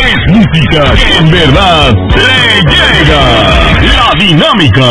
Es música que en verdad le llega. La Dinámica.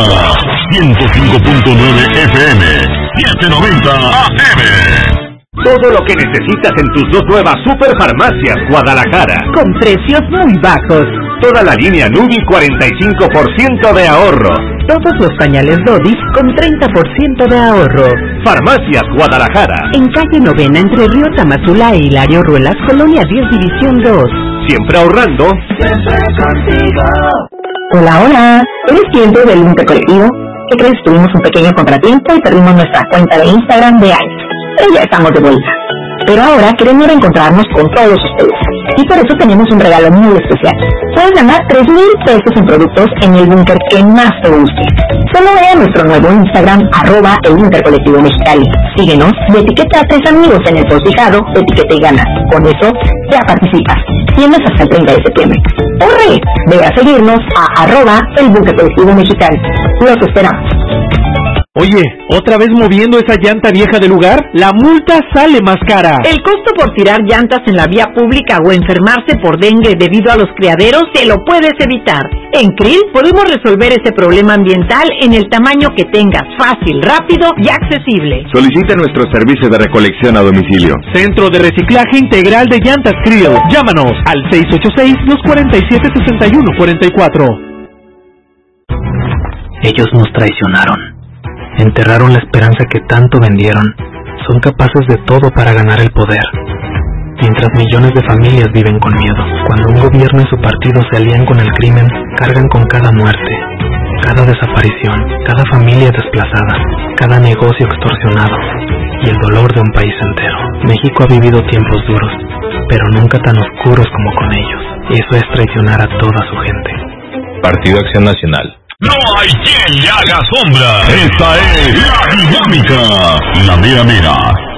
105.9 FM. 790 AM. Todo lo que necesitas en tus dos nuevas Superfarmacias Guadalajara. Con precios muy bajos. Toda la línea Nubi 45% de ahorro. Todos los pañales Dodis con 30% de ahorro. Farmacias Guadalajara. En calle Novena entre Río Tamazula e Hilario Ruelas, Colonia 10, División 2. Siempre ahorrando. Siempre contigo. Hola, hola. ¿Eres cliente del Búnker Colectivo? ¿Qué crees? Tuvimos un pequeño contratiempo y perdimos nuestra cuenta de Instagram de años. Pero ya estamos de vuelta. Pero ahora queremos reencontrarnos con todos ustedes. Y por eso tenemos un regalo muy especial. Puedes ganar 3,000 pesos en productos en el búnker que más te guste. Solo ve a nuestro nuevo Instagram, @el Búnker Colectivo Mexicali. Síguenos y etiqueta a 3 amigos en el post fijado, etiqueta y gana. Con eso ya participas. Tienes hasta el 30 de septiembre. ¡Corre! Ve a seguirnos a @el Búnker Colectivo Mexicali. Los esperamos. Oye, ¿otra vez moviendo esa llanta vieja del lugar? La multa sale más cara. El costo por tirar llantas en la vía pública o enfermarse por dengue debido a los criaderos te lo puedes evitar. En Krill podemos resolver ese problema ambiental en el tamaño que tengas, fácil, rápido y accesible. Solicita nuestro servicio de recolección a domicilio. Centro de Reciclaje Integral de Llantas Krill. Llámanos al 686-247-6144. Ellos nos traicionaron. Enterraron la esperanza que tanto vendieron. Son capaces de todo para ganar el poder. Mientras millones de familias viven con miedo. Cuando un gobierno y su partido se alían con el crimen, cargan con cada muerte, cada desaparición, cada familia desplazada, cada negocio extorsionado y el dolor de un país entero. México ha vivido tiempos duros, pero nunca tan oscuros como con ellos. Eso es traicionar a toda su gente. Partido Acción Nacional. No hay quien le haga sombra. Esta es La Dinámica. La mera mera.